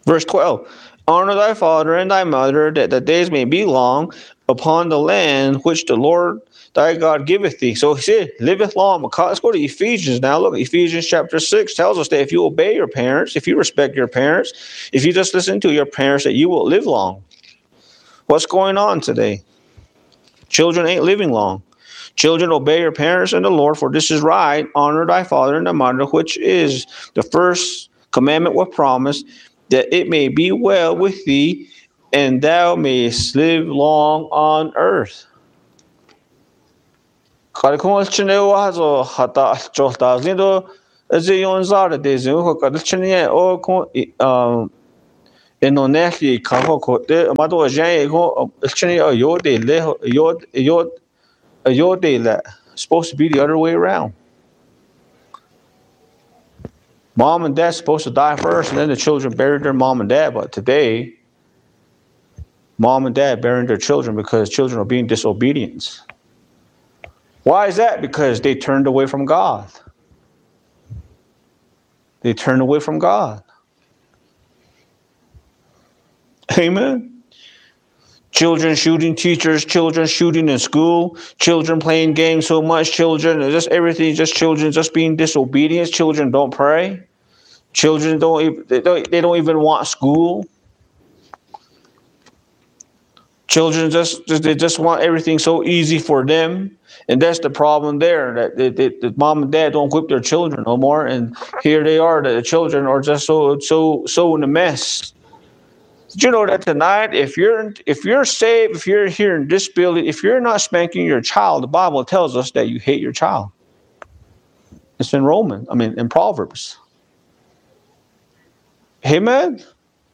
Verse 12. Honor thy father and thy mother, that the days may be long upon the land which the Lord thy God giveth thee. So he said, liveth long. Let's go to Ephesians now. Look, Ephesians chapter 6 tells us that if you obey your parents, if you respect your parents, if you just listen to your parents, that you will live long. What's going on today? Children ain't living long. Children, obey your parents and the Lord, for this is right. Honor thy father and thy mother, which is the first commandment with promise, that it may be well with thee, and thou mayest live long on earth. Supposed to be the other way around. Mom and dad's supposed to die first, and then the children buried their mom and dad. But today, mom and dad burying their children because children are being disobedient. Why is that? Because they turned away from God. They turned away from God. Amen. Children shooting teachers, children shooting in school, children playing games so much, children, just everything, just children just being disobedient. Children don't pray. Children they don't even want school. Children they just want everything so easy for them, and that's the problem there. That the mom and dad don't whip their children no more, and here they are. That the children are just so in a mess. Did you know that tonight, if you're saved, if you're here in this building, if you're not spanking your child, the Bible tells us that you hate your child. It's in in Proverbs. Amen.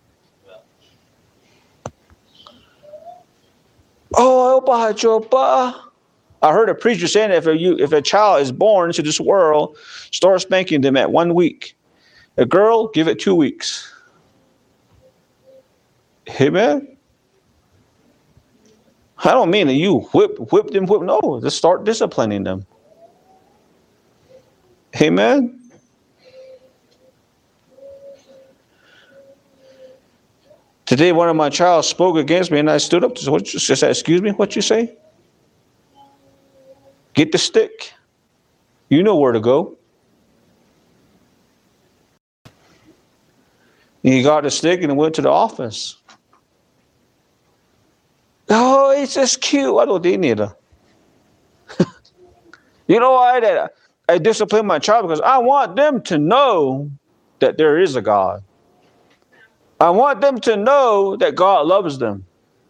Oh, I heard a preacher saying that if a child is born into this world, start spanking them at 1 week. A girl, give it 2 weeks. Amen. I don't mean that you whip them. No, just start disciplining them. Amen. Today, one of my child spoke against me, and I stood up to said, "Excuse me, what you say? Get the stick. You know where to go." And he got the stick and went to the office. Oh, it's just cute. I don't need it. You know why? That I discipline my child because I want them to know that there is a God. I want them to know that God loves them.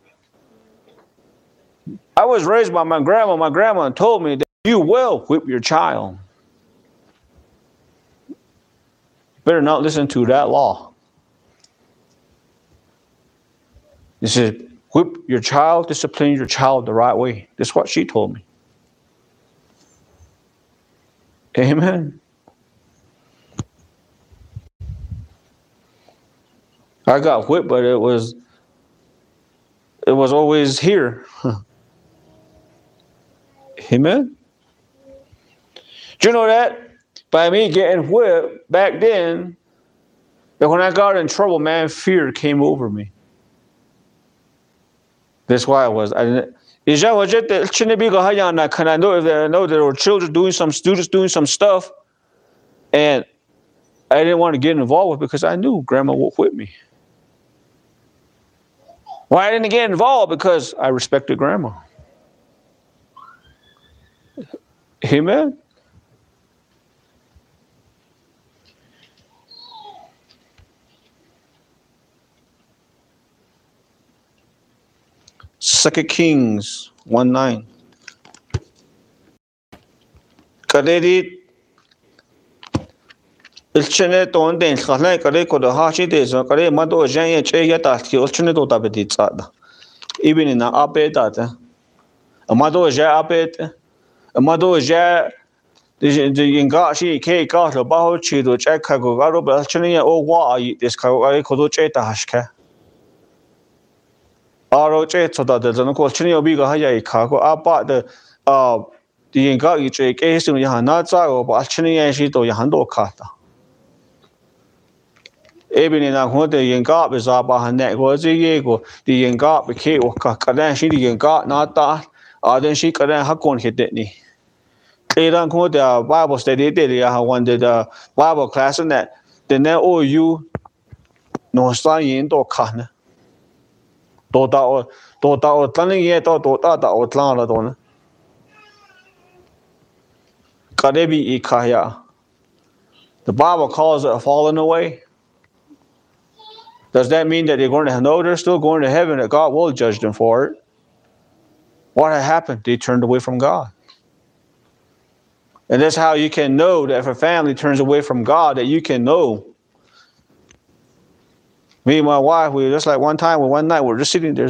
I was raised by my grandma. My grandma told me that you will whip your child. Better not listen to that law. He said, whip your child, discipline your child the right way. That's what she told me. Amen. I got whipped, but it was always here. Amen. Do you know that? By me getting whipped back then, that when I got in trouble, man, fear came over me. That's why I know if there were students doing some stuff, and I didn't want to get involved with it because I knew grandma would whip me. Why I didn't get involved? Because I respected grandma. Amen. Second Kings 1:9. Kaderi ilchene ton den khalai kare ko da ha chi de so kare ma do jan ye che ya ta ki ilchene do ta be di tsa da. Even in ape ta ta. Ma do ja ape ta. Ma do ja de inga shi ke ka lo ba ho chi do cha ka go ga ro ba ilchene ye o wa ai des ka ko do che ta hashka. Aroche toda de zano ko chini obi ga haya ikha ko apa de di inga i che ke su ya na za go ba chini ye shi do ya han do kha ta. Even in a whole the got is up behind that was a yego, the got became Kadan, she the got not that, then she could have gone hit it. They don't go the Bible study, they have one the Bible class in that. Then all you no sign to can. Tota tanning yet or tota or tlana don. Kadebi ikaya. The Bible calls it a falling away. Does that mean that they're going to know they're still going to heaven, that God will judge them for it? What had happened? They turned away from God. And that's how you can know that if a family turns away from God, that you can know. Me and my wife, we just like one night, we're just sitting there.